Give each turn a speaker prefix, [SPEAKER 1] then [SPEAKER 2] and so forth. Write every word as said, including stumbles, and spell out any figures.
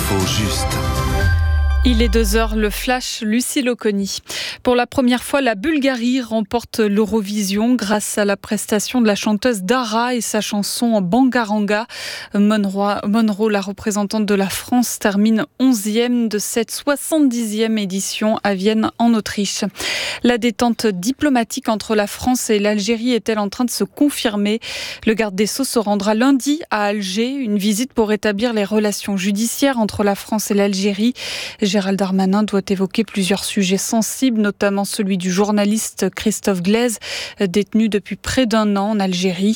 [SPEAKER 1] l'info juste.
[SPEAKER 2] Il est deux heures, le flash, Lucille Oconi. Pour la première fois, la Bulgarie remporte l'Eurovision grâce à la prestation de la chanteuse Dara et sa chanson Bangaranga. Monroe, Monroe, la représentante de la France, termine onzième de cette soixante-dixième édition à Vienne, en Autriche. La détente diplomatique entre la France et l'Algérie est-elle en train de se confirmer ? Le garde des Sceaux se rendra lundi à Alger, une visite pour rétablir les relations judiciaires entre la France et l'Algérie. Gérald Darmanin doit évoquer plusieurs sujets sensibles, notamment celui du journaliste Christophe Glaise, détenu depuis près d'un an en Algérie.